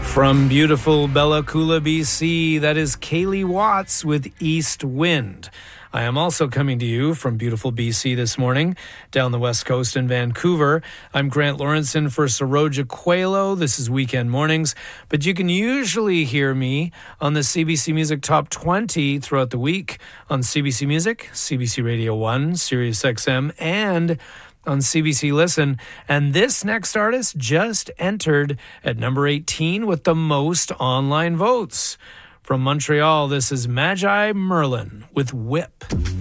From beautiful Bella Coola, BC, that is Kaylee Watts with East Wind. I am also coming to you from beautiful BC this morning, down the west coast in Vancouver. I'm Grant Lawrenson for Saroja Coelho. This is Weekend Mornings, but you can usually hear me on the CBC Music Top 20 throughout the week on CBC Music, CBC Radio 1, Sirius XM, and on CBC Listen. And this next artist just entered at number 18 with the most online votes. From Montreal, this is Magi Merlin with Whip.